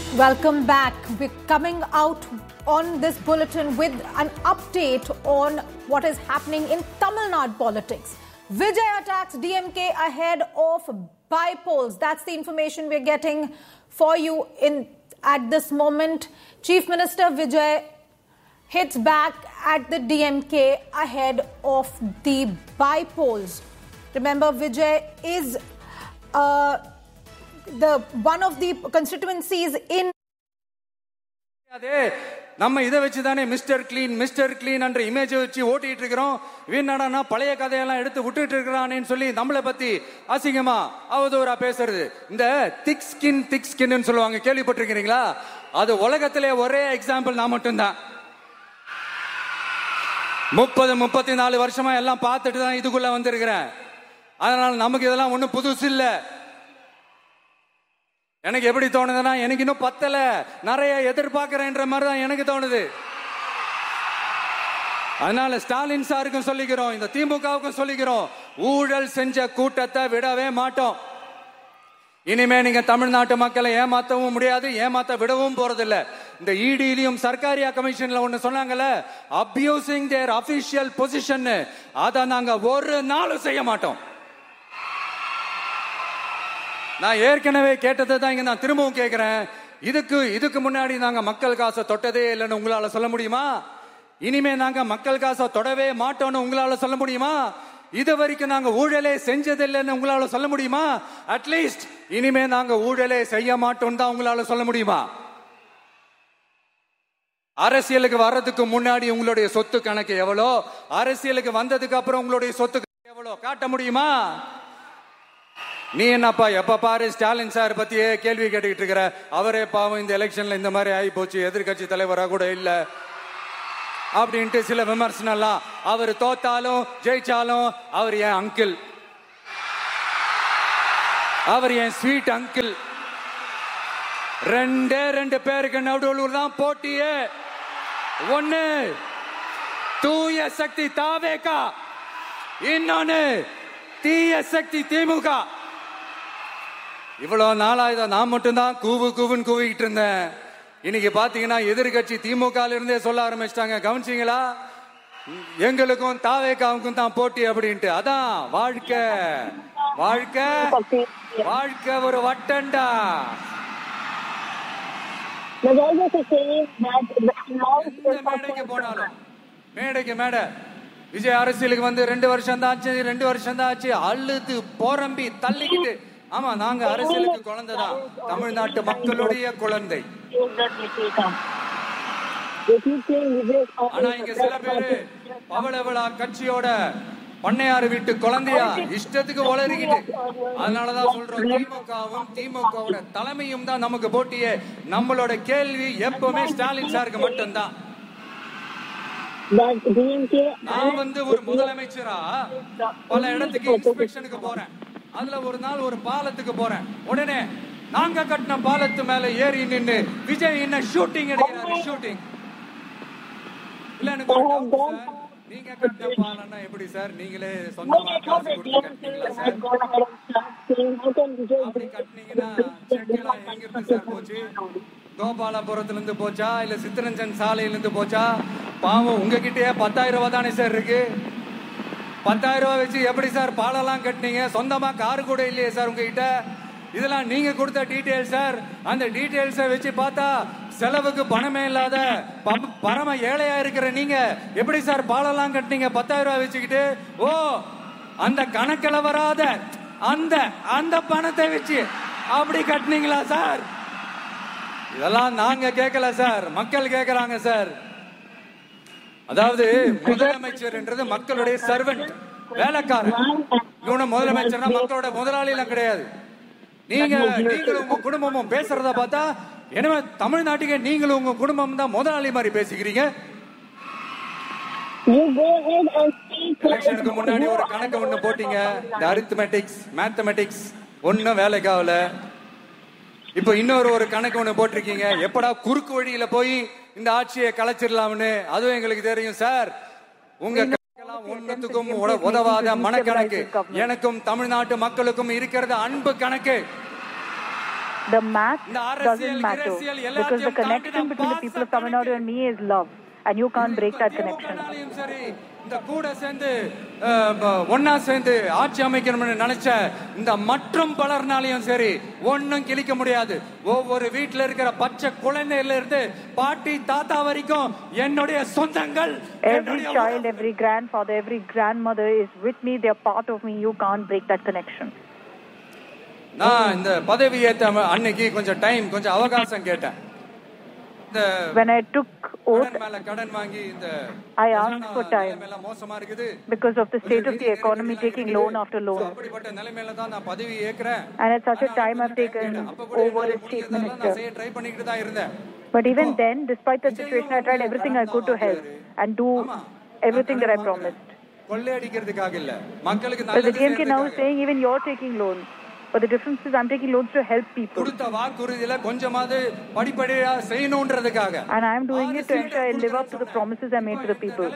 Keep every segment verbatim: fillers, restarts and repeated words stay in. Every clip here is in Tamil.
Welcome back. We're coming out on this bulletin with an update on what is happening in Tamil Nadu politics. Vijay attacks D M K ahead of by-polls. That's the information we're getting for you in at this moment. Chief Minister Vijay hits back at the D M K ahead of the by-polls. Remember, Vijay is uh, the one of the constituencies in நம்ம இதை வச்சு தானே மிஸ்டர் கிளீன் மிஸ்டர் கிளீன் என்ற இமேஜ் வச்சு ஓட்டிட்டு இருக்கிறோம். வீணாடா பழைய கதையெல்லாம் எடுத்து விட்டுட்டு இருக்கிறானேன்னு சொல்லி நம்மளை பத்தி அசிங்கமா அவதூறா பேசுறது. இந்த திக் ஸ்கின் திக் ஸ்கின் சொல்லுவாங்க, கேள்விப்பட்டிருக்கிறீங்களா? அது உலகத்திலே ஒரே எக்ஸாம்பிள் நான் மட்டும்தான். முப்பது முப்பத்தி நாலு வருஷமா எல்லாம் பார்த்துட்டு தான் இதுக்குள்ள வந்திருக்கிறேன். அதனால நமக்கு இதெல்லாம் ஒன்றும் புதுசு இல்லை. எனக்கு எப்படி தோணுதுன்னா, எனக்கு இன்னும் பத்தல, நிறைய எதிர்பார்க்கிறேன்ற மாதிரி தான் எனக்கு தோணுது. அதனால ஸ்டாலின் சாருக்கும் சொல்லிக்கிறோம், இந்த திமுகவுக்கும் சொல்லிக்கிறோம், ஊழல் செஞ்ச கூட்டத்தை விடவே மாட்டோம். இனிமே நீங்க தமிழ்நாட்டு மக்களை ஏமாத்தவும் முடியாது, ஏமாத்த விடவும் போறதில்லை. இந்த இடியிலையும் சர்க்காரியா கமிஷன்ல ஒண்ணு சொன்னாங்கல்ல, அபியூசிங் தேர் அபிஷியல் பொசிஷன், அதை நாங்க ஒரு நாளும் செய்ய மாட்டோம். நான் ஏற்கனவே கேட்டதை தான் இங்க நான் திரும்பவும் கேட்கிறேன். இதுக்கு இதுக்கு முன்னாடி நாங்க மக்கள் காசை தொட்டதே இல்லைன்னு உங்களால சொல்ல முடியுமா? இனிமே நாங்க மக்கள் காசை தொடவே மாட்டோம்னு உங்களால சொல்ல முடியுமா? இது வரைக்கும் நாங்க ஊழலே செஞ்சதில்லைன்னு உங்களால சொல்ல முடியுமா? அட்லீஸ்ட் இனிமே நாங்க ஊழலே செய்ய மாட்டோம் தான் உங்களால சொல்ல முடியுமா? அரசியலுக்கு வர்றதுக்கு முன்னாடி உங்களுடைய சொத்து கணக்கு எவ்வளோ, அரசியலுக்கு வந்ததுக்கு அப்புறம் உங்களுடைய சொத்து எவ்வளோ காட்ட முடியுமா? நீ என்னப்பா எப்ப பாரு ஸ்டாலின் சார் பத்தியே கேள்வி கேட்டுக்கிட்டு இருக்கிற? அவரே பாவம் இந்த எலெக்ஷன்ல இந்த மாதிரி ஆகி போச்சு, எதிர்கட்சி தலைவராக கூட இல்ல அப்படின்ட்டு சில விமர்சனம். அவர் தோத்தாலும் ஜெயிச்சாலும் அவர் என் அங்கிள், அவர் என் ஸ்வீட் அங்கிள். ரெண்டே ரெண்டு பேருக்கு நடுவில் தான் போட்டியே. ஒன்னு தூய சக்தி தாவேகா, இன்னொன்னு தீய சக்தி திமுக. இவ்வளவு நாளா இதை நான் மட்டும்தான் கூவு கூவுன்னு கூவிக்கிட்டு இருந்தேன். இன்னைக்கு பாத்தீங்கன்னா எதிர்கட்சி திமுக இருந்தே சொல்ல ஆரம்பிச்சிட்டாங்க, கவனிச்சீங்களா? எங்களுக்கும் தாவேகாவுக்கும் தான் போட்டி அப்படின்ட்டு. அதான் வாழ்க்கை, வாழ்க்கை வாழ்க்கை ஒரு வட்டண்டா. மேடைக்கு போனாலும் மேடைக்கு மேடை விஜய் அரசியலுக்கு வந்து ரெண்டு வருஷம் தான் ஆச்சு, ரெண்டு வருஷம் தான் ஆச்சு, அழுது போரம்பி தள்ளிக்கிட்டு. ஆமா, நாங்க அரசியலுக்கு குழந்தைதான், தமிழ்நாட்டு மக்களுடைய குழந்தை. ஆனா இங்க சில பேரு பவளவிழா கட்சியோட பண்ணையாறு வீட்டு குழந்தையா இஷ்டத்துக்கு உளறிக்கிட்டு. அதனாலதான் சொல்றோம், திமுகவும் திமுகவோட தலைமையும் தான் நமக்கு போட்டியே. நம்மளோட கேள்வி எப்பவுமே ஸ்டாலின் சாருக்கு மட்டும்தான். நான் வந்து ஒரு முதலமைச்சரா பல இடத்துக்கு இன்ஸ்பெக்ஷனுக்கு போறேன். அதுல ஒரு நாள் ஒரு பாலத்துக்கு போறேன். உடனே நாங்க கட்டின பாலத்து மேல ஏறி நின்று விஜய் என்ன ஷூட்டிங் எடுக்கிறாரு. ஷூட்டிங் இல்ல, எனக்கு நீங்க கட்டின பாலம்னா எப்படி சார்? நீங்களே சொந்தமா காசு கொடுத்து கட்டினீங்களா சார்? அப்படி கட்டினீங்கன்னா செக்கெல்லாம் எங்க இருந்து சார் போச்சு? கோபாலபுரத்துல இருந்து போச்சா இல்ல சித்தரஞ்சன் சாலையில இருந்து போச்சா? பாவம் உங்ககிட்டயே பத்தாயிரம் ரூபாய் தானே சார் இருக்கு. பத்தாயிரம் ரூபாய் வச்சு எப்படி சார் பாலெல்லாம் கட்டினீங்க? சொந்தமா காரு கூட இல்லையே சார் உங்ககிட்ட. இதெல்லாம் நீங்க கொடுத்த டீடைல்ஸ் சார். அந்த டீடைல்ஸை வச்சு பார்த்தா செலவுக்கு பணமே இல்லாத பரம ஏழையா இருக்கிற நீங்க எப்படி சார் பாலெல்லாம் கட்டினீங்க பத்தாயிரம் ரூபாய் வச்சுக்கிட்டு? ஓ, அந்த கணக்கில் வராத அந்த அந்த பணத்தை வச்சு அப்படி கட்டினீங்களா சார்? இதெல்லாம் நாங்க கேட்கல சார், மக்கள் கேட்கறாங்க சார். அதாவது முதலமைச்சர் என்றது மக்களுடைய சர்வெண்ட், வேலைக்காரன். இவனும் முதலமைச்சர்னா மக்களோட முதலாளி எல்லாம் கிடையாது. நீங்க நீங்களும் உங்க குடும்பமும் பேசுறத பார்த்தா எனவே தமிழ்நாட்டுக்கு நீங்களும் உங்க குடும்பம் தான் முதலாளி மாதிரி பேசிக்கிறீங்க. எலெக்ஷனுக்கு முன்னாடி ஒரு கணக்கு ஒண்ணு போட்டீங்க, இந்த அரித்மெட்டிக்ஸ் மேத்தமெட்டிக்ஸ் ஒன்னும் வேலைக்கு ஆகல. இப்ப இன்னொரு ஒரு கணக்கு ஒண்ணு போட்டிருக்கீங்க, எப்படா குறுக்கு வழியில போய் இந்த ஆட்சியை கலைச்சிடலாம்னு. அதுவும் எங்களுக்கு தெரியும் சார். உங்க கணக்கெல்லாம் ஒன்னுத்துக்கும் உதவாத மனக்கணக்கு. எனக்கும் தமிழ்நாட்டு மக்களுக்கும் இருக்கிறது அன்பு கணக்கு. The math doesn't matter because the connection between the people of Tamil Nadu and me is love, and you can't break that connection. இந்த கூட சேர்ந்து ஒன்னா சேர்ந்து ஆட்சி அமைக்கணும்னு நினைச்ச இந்த மற்றும் பலர்னாலையும் சரி ஒன்னும் கிழிக்க முடியாது. ஒவ்வொரு வீட்டுல இருக்கிற பச்சை குழந்தையில இருந்து பாட்டி தாத்தா வரைக்கும் என்னுடைய சொந்தங்கள். Every child, every grandfather, every grandmother is with me. They are part of me. You can't break that connection. நான் இந்த பதவி ஏத்த அன்னைக்கு கொஞ்சம் டைம் கொஞ்சம் அவகாசம் கேட்டேன். When I took oath, I asked for time because of the state of the economy, taking loan after loan. And at such a time, I've taken over as chief minister. But even then, despite that situation, I tried everything I could to help and do everything that I promised. But the D M K now is saying even you're taking loans. But the difference is I'm taking loans to help people. And I'm doing it to ensure I live up to the promises I made to the people.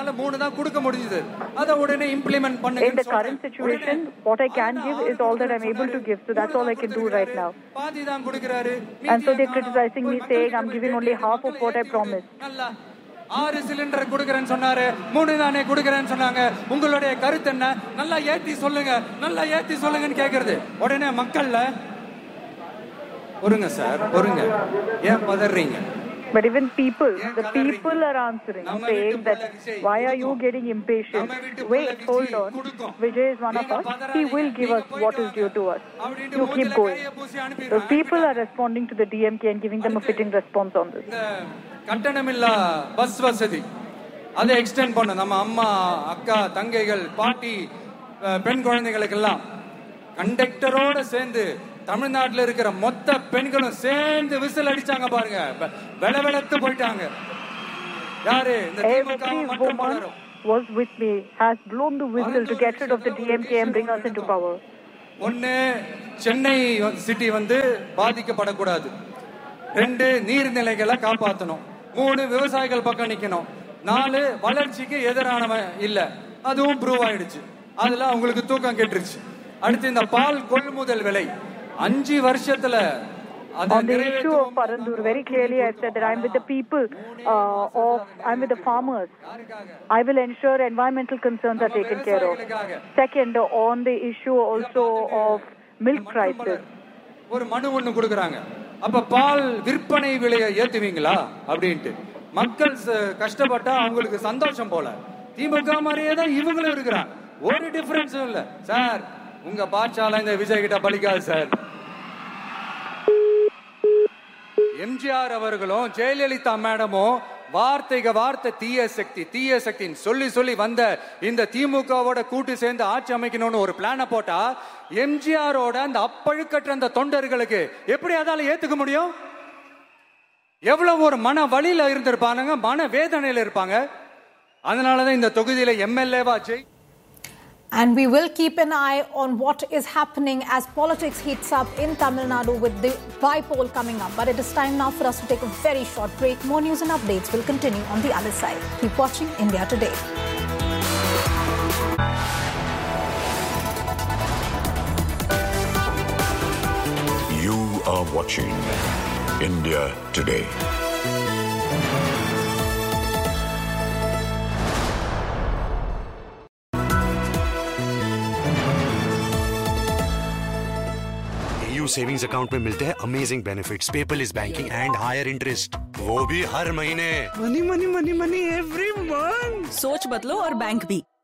In the current situation, what I can give is all that I'm able to give. So that's all I can do right now. And so they're criticizing me, saying I'm giving only half of what I promised. ஆறு சிலிண்டர் குடுக்கறேன்னு சொன்னாரு, மூணு தானே குடுக்கறேன்னு சொன்னாங்க. உங்களுடைய கருத்து என்ன? நல்லா ஏத்தி சொல்லுங்க, நல்லா ஏத்தி சொல்லுங்கன்னு கேக்குறது. உடனே மக்கள்ல பொறுங்க சார், பொறுங்க, ஏன் பதறீங்க? But even people, the people are answering, saying that why are you getting impatient? Wait, hold on. Vijay is one of us. He will give us what is due to us. You keep going. So people are responding to the D M K and giving them a fitting response on this. கட்டணமில்லா பஸ் வசதி அதை எக்ஸ்டெண்ட் பண்ண நம்ம அம்மா அக்கா தங்கைகள் பாட்டி பெண் குழந்தைகளுக்கெல்லாம் கண்டக்டரோட சேர்ந்து தமிழ்நாட்டில் இருக்கிற மொத்த பெண்களும் சேர்ந்து விசில் அடிச்சாங்க பாருங்க, வெளவெளத்து போயிட்டாங்க. யாரு? இந்த திமுக மற்றும் பலரும் was with me has blown the whistle to get rid of the D M K and bring us into power. ஒன்னு, சென்னை சிட்டி வந்து பாதிக்கப்படக்கூடாது. ரெண்டு, நீர்நிலைகளை காப்பாற்றணும். மூணு, விவசாயிகள் பக்கம் நிக்கணும். நாலு, வளர்ச்சிக்கு எதிரானவன் இல்ல, அதுவும் ப்ரூவ் ஆயிடுச்சு. அதுல அவங்களுக்கு தூக்கம் கெட்டுருச்சு. அடுத்து இந்த பால் கொள்முதல் விலை அஞ்சு வருஷத்துல On the issue of Parandur, very clearly I said that I'm with the people, uh, of, I'm with the farmers. I will ensure environmental concerns are taken care of. Second, on the issue also of milk prices. ஒரு மனு ஒண்ணு கொடுக்கறாங்க. அப்ப பால் விற்பனை விலையை ஏத்துவீங்களா அப்படின்ட்டு. மக்கள் கஷ்டப்பட்டா அவங்களுக்கு சந்தோஷம் போல. திமுக மாதிரியே தான் இவங்களும் இருக்கிறாங்க, ஒரு டிஃபரன்ஸும் இல்ல. சார், உங்க பாட்சால இந்த விஜய் கிட்ட பலிக்காது சார். எம்ஜிஆர் அவர்களும் ஜெயலலிதா மேடமும் வார்த்தைக்கு வார்த்தை தீய சக்தி தீய சக்தின்னு சொல்லி சொல்லி வந்த இந்த திமுகவோட கூட்டு சேர்ந்து ஆட்சி அமைக்கணும்னு ஒரு பிளான போட்டா எம்ஜிஆரோட அந்த அப்பழுக்கற்ற அந்த தொண்டர்களுக்கு எப்படி அதால ஏத்துக்க முடியும்? எவ்வளவு ஒரு மன வலியில இருந்திருப்பாங்க, மன வேதனையில இருப்பாங்க. அதனாலதான் இந்த தொகுதியில எம்எல்ஏவா Jai. And we will keep an eye on what is happening as politics heats up in Tamil Nadu with the by-poll coming up. But it is time now for us to take a very short break. More news and updates will continue on the other side. Keep watching India Today. You are watching India Today. Savings account में मिलते हैं amazing benefits, paperless banking and higher interest, वो भी हर महीने। Money money money money every month. सोच बदलो और बैंक भी।